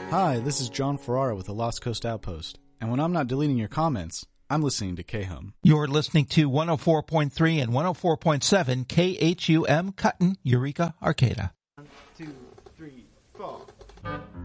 Hi, this is John Ferrara with the Lost Coast Outpost, and when I'm not deleting your comments, I'm listening to KHUM. You're listening to 104.3 and 104.7 KHUM Cutton, Eureka, Arcata.